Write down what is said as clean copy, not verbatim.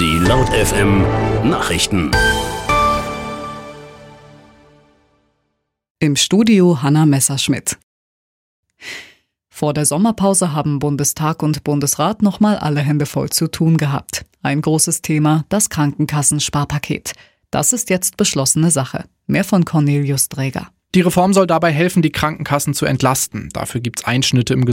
Die Laut FM Nachrichten. Im Studio Hanna Messerschmidt. Vor der Sommerpause haben Bundestag und Bundesrat nochmal alle Hände voll zu tun gehabt. Ein großes Thema, das Krankenkassensparpaket. Das ist jetzt beschlossene Sache. Mehr von Cornelius Dräger. Die Reform soll dabei helfen, die Krankenkassen zu entlasten. Dafür gibt's Einschnitte im